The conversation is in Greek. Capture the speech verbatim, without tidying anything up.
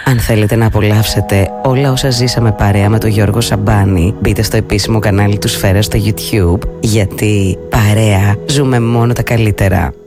Αν θέλετε να απολαύσετε όλα όσα ζήσαμε παρέα με τον Γιώργο Σαμπάνη, μπείτε στο επίσημο κανάλι του Σφαίρα στο YouTube, γιατί παρέα ζούμε μόνο τα καλύτερα.